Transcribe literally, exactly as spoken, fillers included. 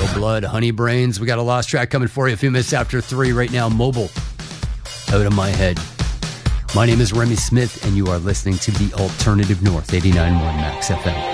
Blood, Honey Brains. We got a lost track coming for you a few minutes after three right now. Mobile, Out of My Head. My name is Remy Smith, and you are listening to the Alternative North, eighty-nine point one Max F M.